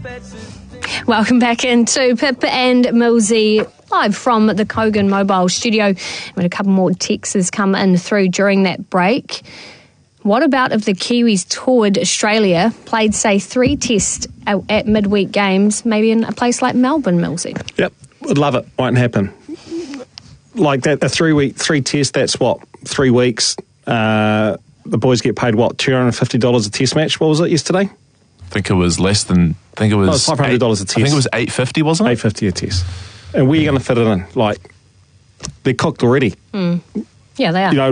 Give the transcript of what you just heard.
Welcome back into Pip and Millsy live from the Kogan Mobile Studio. We had a couple more texts come in through during that break. What about if the Kiwis toured Australia, played, say, 3 tests at midweek games, maybe in a place like Melbourne, Millsy? Yep, would love it. Won't happen. Like that, a 3 test, that's what, 3 weeks. The boys get paid, what, $250 a test match? What was it yesterday? I think it was less than. I think it was $500 a test. I think it was $850, wasn't it? $850 a test. And where are you going to fit it in? Like, they're cooked already. Yeah, they are. You know,